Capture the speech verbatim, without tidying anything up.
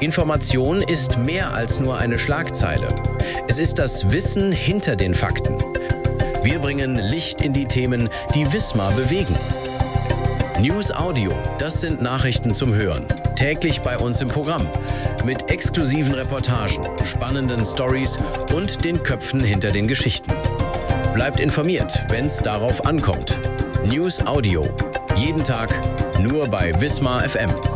Information ist mehr als nur eine Schlagzeile. Es ist das Wissen hinter den Fakten. Wir bringen Licht in die Themen, die Wismar bewegen. News Audio, das sind Nachrichten zum Hören. Täglich bei uns im Programm. Mit exklusiven Reportagen, spannenden Stories und den Köpfen hinter den Geschichten. Bleibt informiert, wenn es darauf ankommt. News Audio. Jeden Tag nur bei Wismar F M.